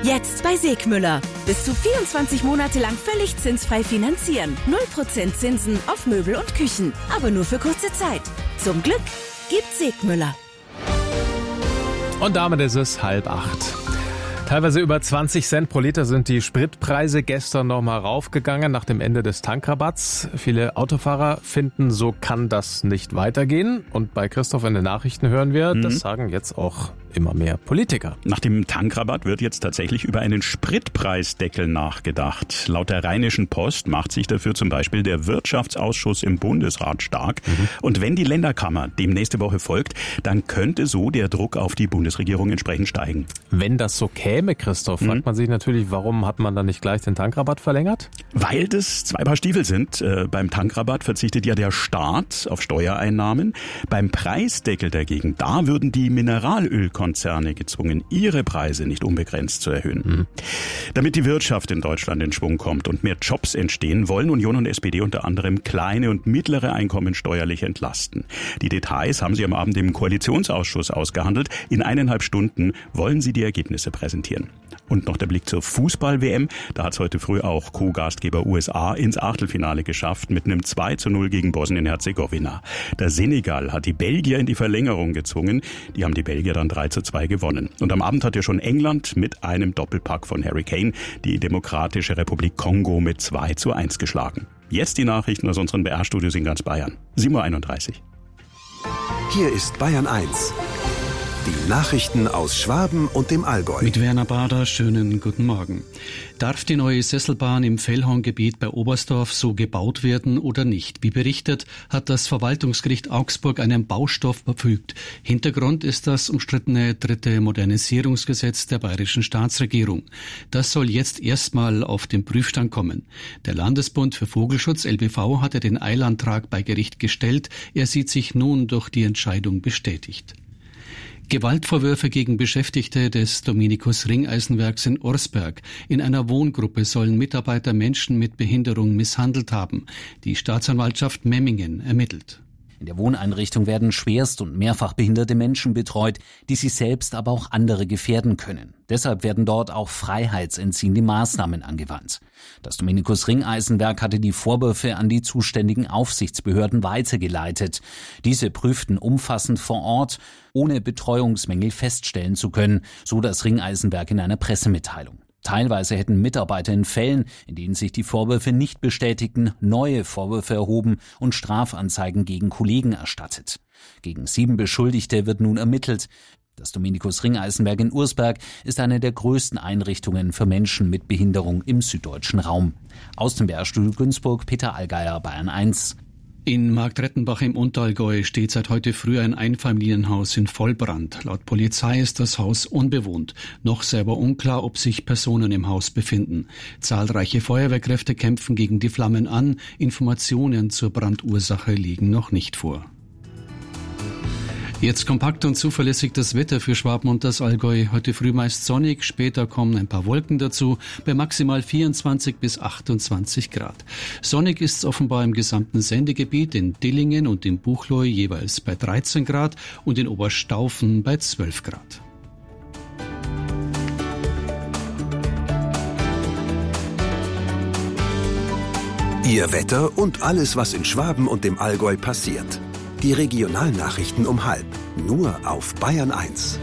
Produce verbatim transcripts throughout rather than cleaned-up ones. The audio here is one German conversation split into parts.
Jetzt bei Segmüller. Bis zu vierundzwanzig Monate lang völlig zinsfrei finanzieren. null Prozent Zinsen auf Möbel und Küchen. Aber nur für kurze Zeit. Zum Glück gibt's Segmüller. Und damit ist es halb acht. Teilweise über zwanzig Cent pro Liter sind die Spritpreise gestern noch mal raufgegangen nach dem Ende des Tankrabatts. Viele Autofahrer finden, so kann das nicht weitergehen. Und bei Christoph in den Nachrichten hören wir, mhm. das sagen jetzt auch immer mehr Politiker. Nach dem Tankrabatt wird jetzt tatsächlich über einen Spritpreisdeckel nachgedacht. Laut der Rheinischen Post macht sich dafür zum Beispiel der Wirtschaftsausschuss im Bundesrat stark. Mhm. Und wenn die Länderkammer dem nächste Woche folgt, dann könnte so der Druck auf die Bundesregierung entsprechend steigen. Wenn das so käme, Christoph, mhm. fragt man sich natürlich, warum hat man dann nicht gleich den Tankrabatt verlängert? Weil das zwei Paar Stiefel sind. Äh, beim Tankrabatt verzichtet ja der Staat auf Steuereinnahmen. Beim Preisdeckel dagegen, da würden die Mineralölkonzerne Konzerne gezwungen, ihre Preise nicht unbegrenzt zu erhöhen. Mhm. Damit die Wirtschaft in Deutschland in Schwung kommt und mehr Jobs entstehen, wollen Union und S P D unter anderem kleine und mittlere Einkommen steuerlich entlasten. Die Details haben sie am Abend im Koalitionsausschuss ausgehandelt. In eineinhalb Stunden wollen sie die Ergebnisse präsentieren. Und noch der Blick zur Fußball-W M. Da hat es heute früh auch Co-Gastgeber U S A ins Achtelfinale geschafft mit einem zwei zu null gegen Bosnien-Herzegowina. Der Senegal hat die Belgier in die Verlängerung gezwungen. Die haben die Belgier dann drei zu zwei gewonnen. Und am Abend hat ja schon England mit einem Doppelpack von Harry Kane die Demokratische Republik Kongo mit zwei zu eins geschlagen. Jetzt die Nachrichten aus unseren B R-Studios in ganz Bayern. sieben Uhr einunddreißig. Hier ist Bayern eins. Die Nachrichten aus Schwaben und dem Allgäu. Mit Werner Bader, schönen guten Morgen. Darf die neue Sesselbahn im Fellhorngebiet bei Oberstdorf so gebaut werden oder nicht? Wie berichtet, hat das Verwaltungsgericht Augsburg einen Baustoff verfügt. Hintergrund ist das umstrittene dritte Modernisierungsgesetz der bayerischen Staatsregierung. Das soll jetzt erstmal auf den Prüfstand kommen. Der Landesbund für Vogelschutz, L B V, hatte den Eilantrag bei Gericht gestellt. Er sieht sich nun durch die Entscheidung bestätigt. Gewaltvorwürfe gegen Beschäftigte des Dominikus-Ringeisenwerks in Orsberg. In einer Wohngruppe sollen Mitarbeiter Menschen mit Behinderung misshandelt haben. Die Staatsanwaltschaft Memmingen ermittelt. In der Wohneinrichtung werden schwerst und mehrfach behinderte Menschen betreut, die sich selbst, aber auch andere gefährden können. Deshalb werden dort auch freiheitsentziehende Maßnahmen angewandt. Das Dominikus-Ringeisenwerk hatte die Vorwürfe an die zuständigen Aufsichtsbehörden weitergeleitet. Diese prüften umfassend vor Ort, ohne Betreuungsmängel feststellen zu können, so das Ringeisenwerk in einer Pressemitteilung. Teilweise hätten Mitarbeiter in Fällen, in denen sich die Vorwürfe nicht bestätigten, neue Vorwürfe erhoben und Strafanzeigen gegen Kollegen erstattet. Gegen sieben Beschuldigte wird nun ermittelt. Das Dominikus-Ringeisenwerk in Ursberg ist eine der größten Einrichtungen für Menschen mit Behinderung im süddeutschen Raum. Aus dem B R-Studio Günzburg, Peter Allgeier, Bayern eins. In Marktrettenbach im Unterallgäu steht seit heute früh ein Einfamilienhaus in Vollbrand. Laut Polizei ist das Haus unbewohnt. Noch selber unklar, ob sich Personen im Haus befinden. Zahlreiche Feuerwehrkräfte kämpfen gegen die Flammen an. Informationen zur Brandursache liegen noch nicht vor. Jetzt kompakt und zuverlässig das Wetter für Schwaben und das Allgäu. Heute früh meist sonnig, später kommen ein paar Wolken dazu, bei maximal vierundzwanzig bis achtundzwanzig Grad. Sonnig ist es offenbar im gesamten Sendegebiet, in Dillingen und im Buchloe jeweils bei dreizehn Grad und in Oberstaufen bei zwölf Grad. Ihr Wetter und alles, was in Schwaben und dem Allgäu passiert. Die Regionalnachrichten um halb. Nur auf Bayern eins.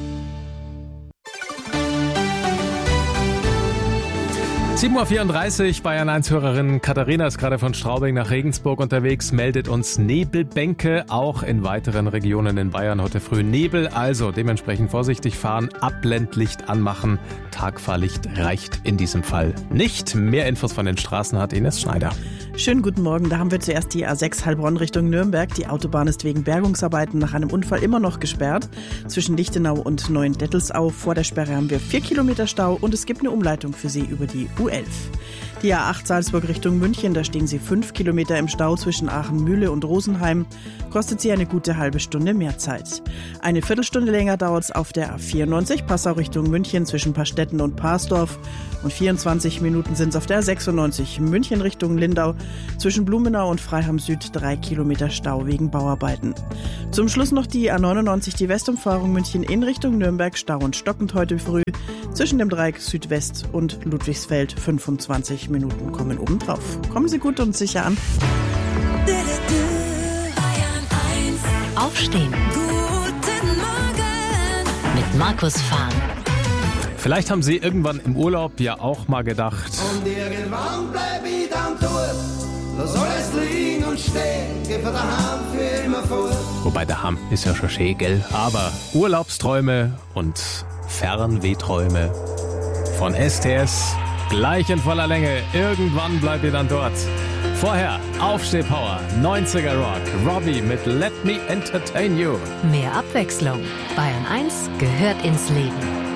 sieben Uhr vierunddreißig, Bayern eins Hörerin Katharina ist gerade von Straubing nach Regensburg unterwegs, meldet uns Nebelbänke, auch in weiteren Regionen in Bayern heute früh Nebel, also dementsprechend vorsichtig fahren, Abblendlicht anmachen, Tagfahrlicht reicht in diesem Fall nicht. Mehr Infos von den Straßen hat Ines Schneider. Schönen guten Morgen, da haben wir zuerst die A sechs Heilbronn Richtung Nürnberg. Die Autobahn ist wegen Bergungsarbeiten nach einem Unfall immer noch gesperrt. Zwischen Lichtenau und Neuendettelsau vor der Sperre haben wir vier Kilometer Stau und es gibt eine Umleitung für Sie über die U elf. Die A acht Salzburg Richtung München, da stehen Sie fünf Kilometer im Stau zwischen Aachen-Mühle und Rosenheim. Kostet Sie eine gute halbe Stunde mehr Zeit. Eine Viertelstunde länger dauert es auf der A vierundneunzig Passau Richtung München zwischen Pastetten und Parsdorf. Und vierundzwanzig Minuten sind es auf der A sechsundneunzig München Richtung Lindau Zwischen Blumenau und Freiham Süd drei Kilometer Stau wegen Bauarbeiten. Zum Schluss noch die A neunundneunzig, die Westumfahrung München in Richtung Nürnberg, Stau und stockend heute früh. Zwischen dem Dreieck Südwest und Ludwigsfeld fünfundzwanzig Minuten kommen obendrauf. Kommen Sie gut und sicher an. Aufstehen. Guten Morgen. Mit Markus Fahn. Vielleicht haben Sie irgendwann im Urlaub ja auch mal gedacht. Und irgendwann bleib ich dann tot. Lass alles liegen und stehen. Geh von daheim für immer fort. Wobei daheim ist ja schon schön, gell? Aber Urlaubsträume und Fernwehträume von S T S gleich in voller Länge. Irgendwann bleibt ihr dann dort. Vorher Aufstehpower, neunziger Rock, Robbie mit Let Me Entertain You. Mehr Abwechslung. Bayern eins gehört ins Leben.